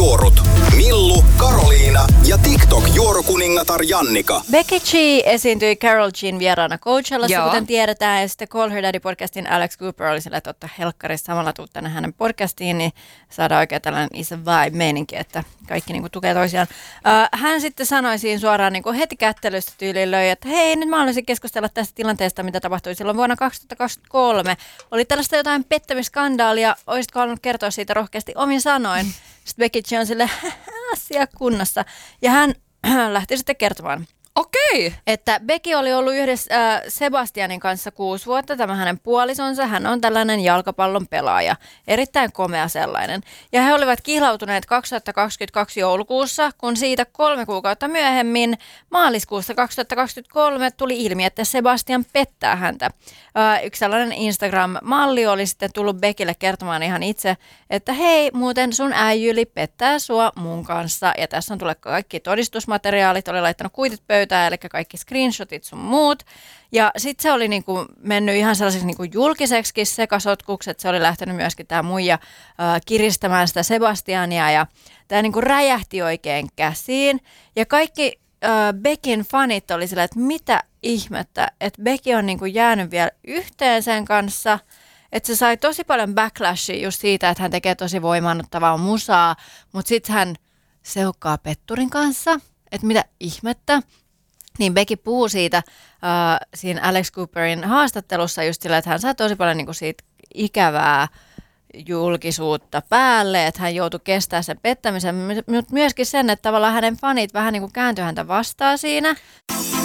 TikTok-juorut. Millu, Karoliina ja TikTok-juorukuningatar Jannika. Becky G esiintyi Karol Gin vieraana Coachellassa, Joo. kuten tiedetään. Ja sitten Call Her Daddy-podcastin Alex Cooper oli sillä, että ottaa helkkarissa samalla tuu tänne hänen podcastiin, niin saadaan oikein tällainen isä vibe-meininki, että kaikki niinku tukee toisiaan. Hän sitten sanoi siinä suoraan niinku heti kättelystä tyyliin löi, että hei, nyt mä haluaisin keskustella tästä tilanteesta, mitä tapahtui silloin vuonna 2023. Oli tällaista jotain pettämisskandaalia, olisitko halunnut kertoa siitä rohkeasti omin sanoin? Sitten Becky G on sille asia kunnossa. Ja hän lähti sitten kertomaan, Okei. että Becky oli ollut yhdessä Sebastianin kanssa 6 vuotta, tämä hänen puolisonsa. Hän on tällainen jalkapallon pelaaja, erittäin komea sellainen. Ja he olivat kihlautuneet 2022 joulukuussa, kun siitä 3 kuukautta myöhemmin maaliskuussa 2023 tuli ilmi, että Sebastian pettää häntä. Yksi sellainen Instagram-malli oli sitten tullut Beckylle kertomaan ihan itse, että hei, muuten sun äijyli pettää sua mun kanssa. Ja tässä on tullut kaikki todistusmateriaalit, oli laittanut kuitit pöytään, eli kaikki screenshotit sun muut. Ja sitten se oli niinku mennyt ihan sellaiseksi niinku julkiseksikin sekasotkuksi, että se oli lähtenyt myöskin tämä muija kiristämään sitä Sebastiania ja tämä niinku räjähti oikein käsiin. Ja kaikki Beckyn fanit oli sillä, että mitä ihmettä, että Becky on niinku jäänyt vielä yhteen sen kanssa, että se sai tosi paljon backlashia just siitä, että hän tekee tosi voimaannuttavaa musaa, mutta sitten hän seukkaa Petturin kanssa, että mitä ihmettä. Niin Becky puhuu siitä siinä Alex Cooperin haastattelussa just sillä, että hän saa tosi paljon niinku siitä ikävää julkisuutta päälle, että hän joutui kestämään sen pettämisen, mutta myöskin sen, että tavallaan hänen fanit vähän niin kuin kääntyi häntä vastaan siinä.